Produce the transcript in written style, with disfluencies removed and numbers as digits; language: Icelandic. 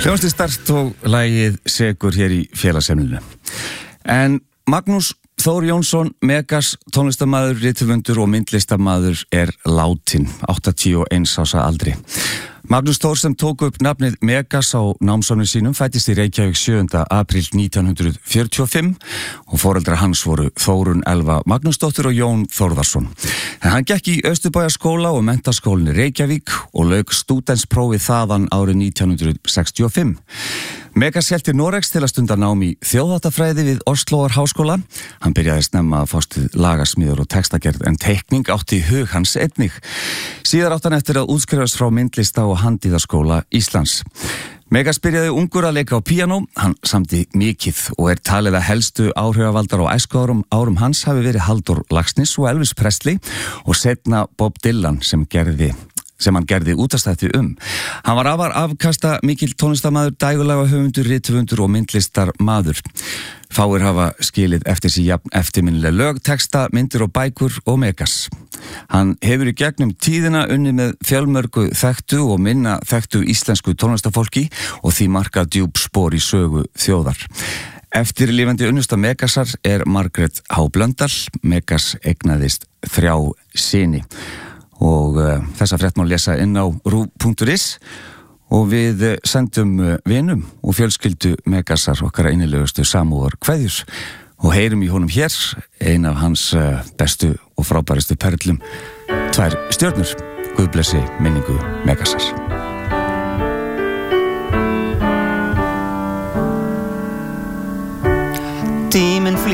Hljómsveit Start og lagið Sekur hér í félagsheimilinu. En Magnús Þór Jónsson, Megas, tónlistarmaður, rithöfundur og myndlistarmaður er látinn, 81 árs að aldri. Magnús Þór sem tók upp nafnið Megas á námsárum sínum fæddist í Reykjavík 7. apríl 1945 og foreldrar hans voru Þórunn Elva Magnúsdóttir og Jón Þórðarsson. En hann gekk í Austurbæjarskóla og menntaskólinni Reykjavík og lauk stúdentsprófið þaðan árið 1965. Megas hélt til Noregs til að stunda nám í þjóðháttafræði við Osloar háskóla. Hann byrjaði snemma að fást við lagasmíður og textagerð en teikning átti í hug hans einnig. Síðar átti hann eftir að útskrifast frá myndlista og handíðaskóla Íslands. Megas byrjaði ungur að leika á píanó, hann samdi mikið og er talið að helstu áhrifavaldar á æskuárum hans hafi verið Halldór Laxness og Elvis Presley og seinna Bob Dylan sem hann gerði útastætti Hann var afar afkasta mikill tónlistarmaður, dægurlaga höfundur, rithöfundur og myndlistarmaður. Fáir hafa skilið eftir sig jafn eftirminnileg lög, texta, myndir og bækur og Megas. Hann hefur í gegnum tíðina unnið með fjölmörgu þekktu og minna þekktu íslensku tónlistarfólki og því markað djúp spor í sögu þjóðar. Eftirlifandi unnusta Megasar er Margrét H. Blöndal. Megas eignaðist 3 syni. Og þessa frétt má lesa inn á ru.is og við sendum vinum og fjölskyldu Megasar okkar innilegustu samúðar kveðjur og heyrum í honum hér ein af hans bestu og frábærustu perlum, 2 stjörnur. Guð blessi minningu Megasar. Tíminn